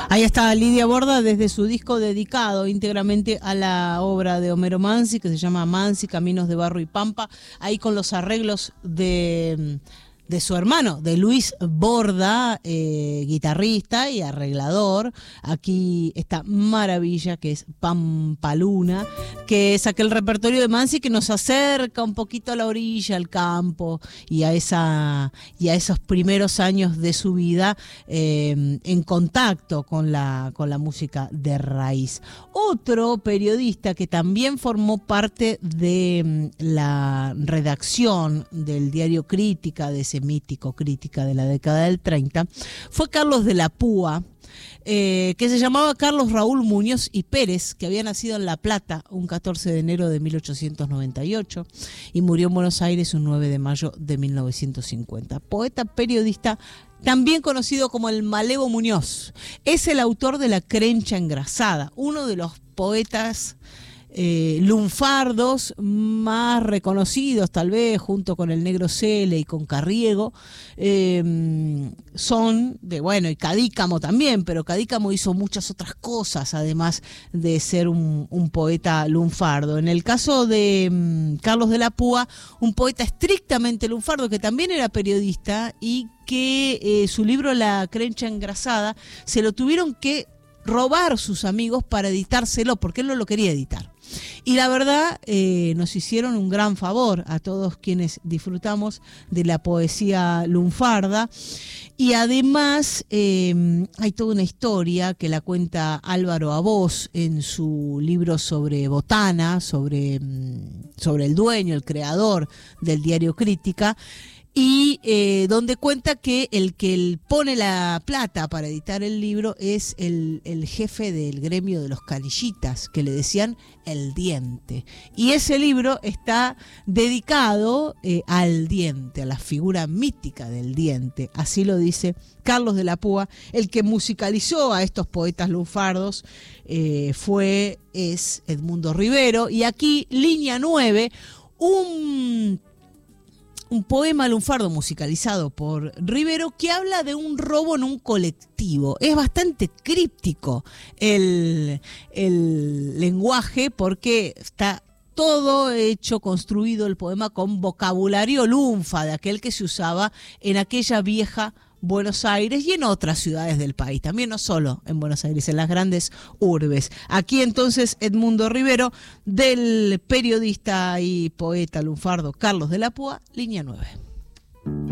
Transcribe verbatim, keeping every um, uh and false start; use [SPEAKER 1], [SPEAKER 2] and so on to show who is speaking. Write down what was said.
[SPEAKER 1] Ahí está Lidia Borda desde su disco dedicado íntegramente a la obra de Homero Mansi, que se llama Mansi, Caminos de Barro y Pampa, ahí con los arreglos de... de su hermano, de Luis Borda, eh, guitarrista y arreglador. Aquí esta maravilla que es Pampaluna, que es aquel repertorio de Mansi que nos acerca un poquito a la orilla, al campo y a esa y a esos primeros años de su vida eh, en contacto con la con la música de raíz. Otro periodista que también formó parte de la redacción del diario Crítica, de ese mítico Crítica de la década del treinta, fue Carlos de la Púa, eh, que se llamaba Carlos Raúl Muñoz y Pérez, que había nacido en La Plata un catorce de enero de mil ochocientos noventa y ocho y murió en Buenos Aires un nueve de mayo de mil novecientos cincuenta. Poeta, periodista, también conocido como el Malevo Muñoz. Es el autor de La Crencha Engrasada, uno de los poetas Eh, lunfardos más reconocidos, tal vez junto con el Negro Cele y con Carriego, eh, son de, bueno, y Cadícamo también, pero Cadícamo hizo muchas otras cosas además de ser un, un poeta lunfardo. En el caso de um, Carlos de la Púa, un poeta estrictamente lunfardo que también era periodista y que eh, su libro La Crencha Engrasada se lo tuvieron que robar sus amigos para editárselo, porque él no lo quería editar. Y la verdad, eh, nos hicieron un gran favor a todos quienes disfrutamos de la poesía lunfarda. Y además eh, hay toda una historia que la cuenta Álvaro Abós en su libro sobre Botana, sobre, sobre el dueño, el creador del diario Crítica, y eh, donde cuenta que el que el pone la plata para editar el libro es el, el jefe del gremio de los canillitas, que le decían el diente. Y ese libro está dedicado eh, al diente, a la figura mítica del diente. Así lo dice Carlos de la Púa, el que musicalizó a estos poetas lunfardos eh, fue, es Edmundo Rivero. Y aquí, línea nueve, un... un poema lunfardo musicalizado por Rivero que habla de un robo en un colectivo. Es bastante críptico el, el lenguaje porque está todo hecho, construido el poema con vocabulario lunfa, de aquel que se usaba en aquella vieja Buenos Aires y en otras ciudades del país, también no solo en Buenos Aires, en las grandes urbes. Aquí entonces Edmundo Rivero, del periodista y poeta lunfardo Carlos de la Púa, línea nueve.